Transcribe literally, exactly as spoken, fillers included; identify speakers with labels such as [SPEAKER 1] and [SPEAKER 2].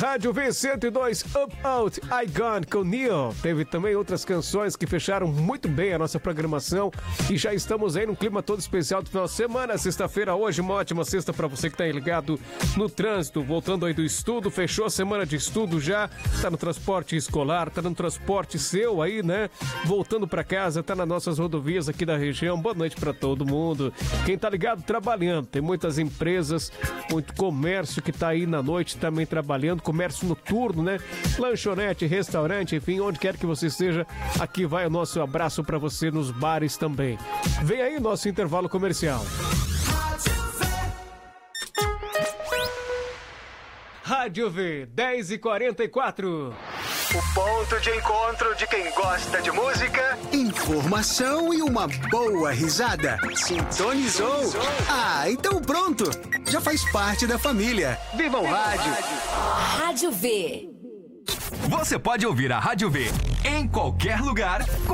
[SPEAKER 1] Rádio V cento e dois, Up Out, I Gone com Neil. Teve também outras canções que fecharam muito bem a nossa programação e já estamos aí num clima todo especial do final de semana. Sexta-feira hoje, uma ótima sexta pra você que tá aí ligado no trânsito, voltando aí do estudo, fechou a semana de estudo já, tá no transporte escolar, tá no transporte seu aí, né? Voltando pra casa, tá nas nossas rodovias aqui da região. Boa noite pra todo mundo. Quem tá ligado trabalhando, tem muitas empresas, muito comércio que tá aí na noite também trabalhando, comércio noturno, né? Lanchonete, restaurante, enfim, onde quer que você esteja, aqui vai o nosso abraço pra você nos bares também. Vem aí nosso intervalo comercial. Rádio V, dez e quarenta e quatro.
[SPEAKER 2] O ponto de encontro de quem gosta de música, informação e uma boa risada. Sintonizou? Ah, então pronto. Já faz parte da família. Viva o rádio!
[SPEAKER 3] Rádio V.
[SPEAKER 4] Você pode ouvir a Rádio V em qualquer lugar,